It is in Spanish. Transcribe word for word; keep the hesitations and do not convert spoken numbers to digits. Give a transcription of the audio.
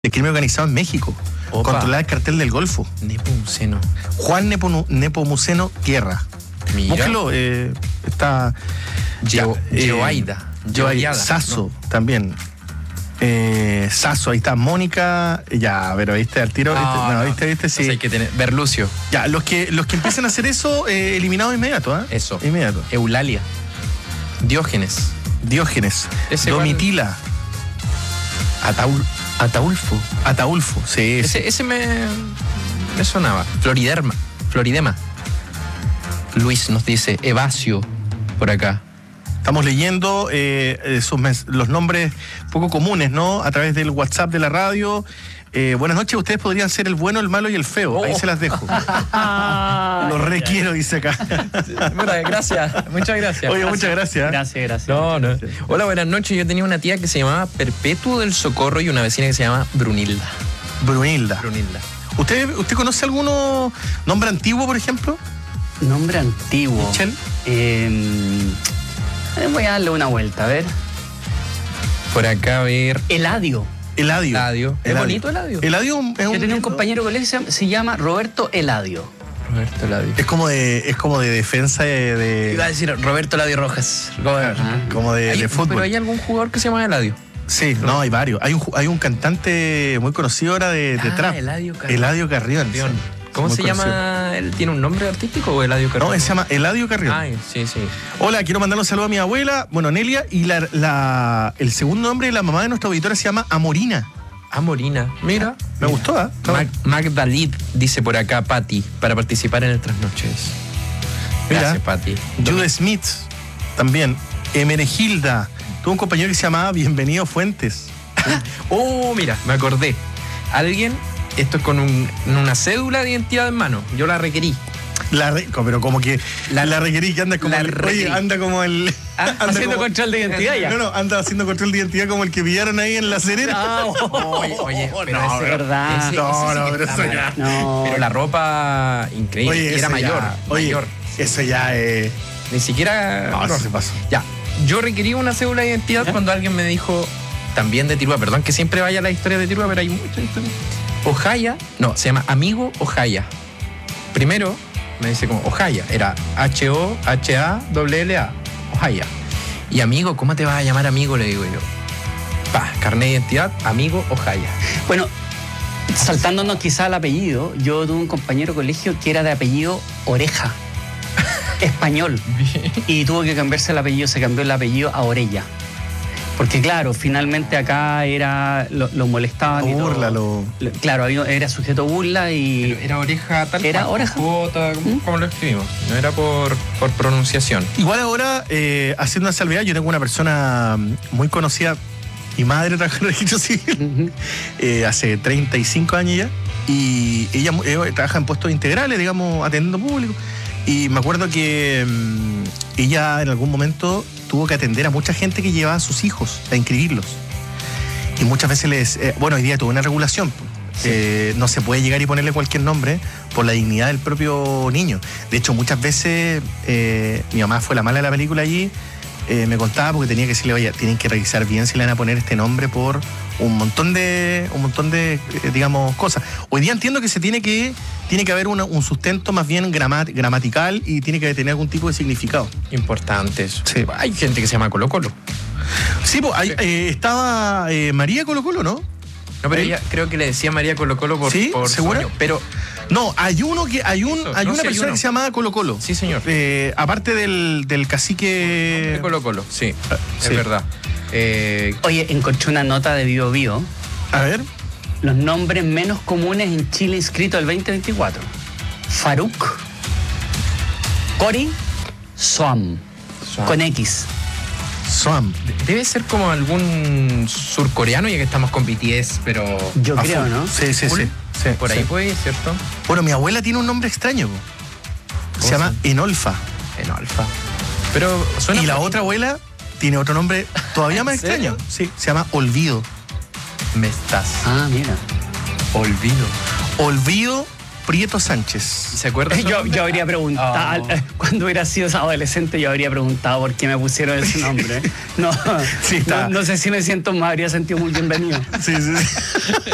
de crimen organizado en México. Opa. Controlar el cartel del Golfo. Nepomuceno. Juan Nepo, Nepomuceno Guerra. Mira. Búsquelo, eh, está... Geo- ya, eh, Geoaida. Geoaida. Sasso, ¿no? también. Eh, Sasso, ahí está. Mónica, ya, pero viste al tiro. No, ¿viste? No, no. viste, viste, sí. Entonces hay que tener. Berlucio. Ya, los que, los que empiecen a hacer eso, eh, eliminados inmediato, ¿eh? Eso. Inmediato. Eulalia. Diógenes. Diógenes. Ese Domitila. Ataul, Ataulfo. Ataulfo, sí. Ese, sí. ese me, me sonaba. Floriderma. Floridema. Luis nos dice Evasio por acá. Estamos leyendo eh, sus mens- los nombres poco comunes, ¿no? A través del WhatsApp de la radio. Eh, buenas noches, ustedes podrían ser el bueno, el malo y el feo. Oh. Ahí se las dejo. Lo requiero, dice acá. Bueno, gracias. Muchas gracias. Oye, muchas gracias. Gracias, gracias. No, no. Hola, buenas noches. Yo tenía una tía que se llamaba Perpetuo del Socorro y una vecina que se llama Brunilda. Brunilda. Brunilda. ¿Usted, ¿Usted conoce alguno nombre antiguo, por ejemplo? Nombre antiguo. Michelle. Eh, voy a darle una vuelta, a ver. Por acá a ver. Eladio. Eladio. Eladio. ¿Es bonito Eladio? Eladio es un, Yo tenía un compañero de colegio que se- se llama Roberto Eladio. Roberto Eladio. Es como de, es como de defensa de, de- Iba a decir Roberto Eladio Rojas. como de, Hay- de fútbol. Pero hay algún jugador que se llama Eladio. Sí, no, hay varios. Hay un, ju- hay un cantante muy conocido ahora de, de Ah, trap. Eladio Carrión. Eladio Carrión. Carrión. ¿Cómo Muy se conocido. llama? ¿Él tiene un nombre artístico o Eladio Carrión? No, él se llama Eladio Carrión. Ay, sí, sí. Hola, quiero mandar un saludo a mi abuela, bueno, Nelia, y la, la- el segundo nombre de la mamá de nuestra auditora se llama Amorina. Amorina. Mira. Me gustó, ¿ah? ¿eh? Mag- Magdalid dice por acá Patti para participar en el Trasnoches. Mira. Gracias, Patti. Jude Smith, también. Emenegilda. Tuvo un compañero que se llamaba Bienvenido Fuentes. Oh, mira, me acordé. Alguien, esto es con un- una cédula de identidad en mano. Yo la requerí. La re- pero como que la, La- requerí, que anda como la el, requerí. oye, anda como el... Ah, anda Haciendo como- control de identidad ya. No, no, anda haciendo control de identidad como el que pillaron ahí en La Serena. Ah, Oye, oye, pero no, ese- verdad. ese- No, ese sí no, que pero está eso mal. ya. No. Pero la ropa increíble. Oye, era eso mayor. ya, oye, mayor. eso ya es... Ni siquiera. No, no se pasó. Ya. Yo requerí una cédula de identidad cuando alguien me dijo, también de Tirúa, perdón que siempre vaya la historia de Tirúa, pero hay muchas historias. Ojaya, no, se llama Amigo Ojaya. Primero me dice como Ojaya, era H O H A L L A, Ojaya. Y amigo, ¿cómo te vas a llamar amigo? Le digo yo. Pa, carnet de identidad, Amigo Ojaya. Bueno, saltándonos quizá al apellido, yo tuve un compañero de colegio que era de apellido Oreja, español, y tuvo que cambiarse el apellido, se cambió el apellido a Orella. Porque claro, finalmente acá era lo, lo molestaban y todo. Burla, lo... Lo- Claro, había- era sujeto burla y... Era oreja tal ¿Era cual, oreja? Jota, como, ¿Mm? como lo escribimos. No era por, por pronunciación. Igual ahora, eh, haciendo una salvedad, yo tengo una persona muy conocida, mi madre trabaja en el registro civil, Ujú. eh, hace treinta y cinco años ya, y ella eh, trabaja en puestos integrales, digamos, atendiendo público, y me acuerdo que mm, ella en algún momento tuvo que atender a mucha gente que llevaba a sus hijos a inscribirlos, y muchas veces les, eh, bueno, hoy día tuvo una regulación, Sí. eh, no se puede llegar y ponerle cualquier nombre por la dignidad del propio niño. De hecho, muchas veces eh, mi mamá fue la mala de la película allí, eh, me contaba porque tenía que decirle, oye, tienen que revisar bien si le van a poner este nombre por un montón de, un montón de, eh, digamos, cosas. Hoy día entiendo que se tiene que, tiene que haber una- un sustento más bien grama- gramatical y tiene que tener algún tipo de significado. Importante eso. Sí. Hay gente que se llama Colo Colo. Sí, pues, ahí, eh, estaba eh, María Colo Colo, ¿no? No, pero ¿Eh? ella creo que le decía María Colo Colo por, ¿Sí? por ¿Segura? sueño. Pero No, hay uno que, hay un, Eso, hay no, una sí, hay persona uno. que se llamaba Colo Colo. sí, señor. Eh, aparte del, del De cacique. Colo Colo, sí, sí. es verdad. Eh, Oye, encontré una nota de Bio Bio. A ver. Los nombres menos comunes en Chile inscritos el veinte veinticuatro. Faruk, Cori, Soam, Soam. con X. Swam. debe ser como algún surcoreano, ya que estamos con B T S, pero Yo A creo, full. ¿no? Sí, sí, Full. sí. sí, por ahí sí. puede ir, ¿cierto? Bueno, mi abuela tiene un nombre extraño. po. ¿Cómo Se llama se llama? Enolfa. En alfa. Pero suena Y la bonito. otra abuela tiene otro nombre todavía más ¿En serio? extraño. Sí, se llama Olvido. Me estás Ah, mira. olvido. Olvido Prieto ¿Y Sánchez. se acuerda su Yo, nombre? yo habría preguntado, Oh. cuando hubiera sido adolescente, yo habría preguntado por qué me pusieron ese nombre. No, Sí, está. no, no sé si me siento más, habría sentido muy bienvenido. Sí, sí, sí.